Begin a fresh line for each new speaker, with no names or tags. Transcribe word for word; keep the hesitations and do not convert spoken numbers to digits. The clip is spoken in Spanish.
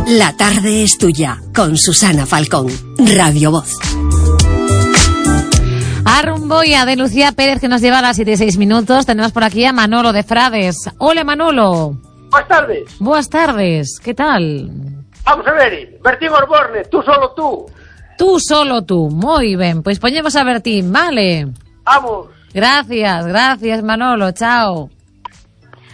La tarde es tuya, con Susana Falcón, Radio Voz.
A rumbo y a de Lucía Pérez, que nos lleva a las siete y seis minutos. Tenemos por aquí a Manolo de Frades. Hola, Manolo.
Buenas tardes.
Buenas tardes, ¿qué tal?
Vamos a ver, Bertín Osborne, tú solo tú.
Tú solo tú, muy bien. Pues ponemos a Bertín, ¿vale?
Vamos.
Gracias, gracias, Manolo, chao.